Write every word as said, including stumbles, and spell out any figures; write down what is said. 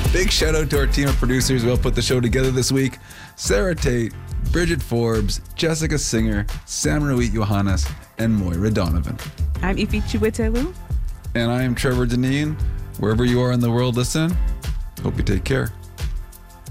Big shout out to our team of producers who helped put the show together this week. Sarah Tate, Bridget Forbes, Jessica Singer, Sam Ruit Johannes, and Moira Donovan. I'm Ifi Chiwetelu. And I am Trevor Deneen. Wherever you are in the world listening, hope you take care.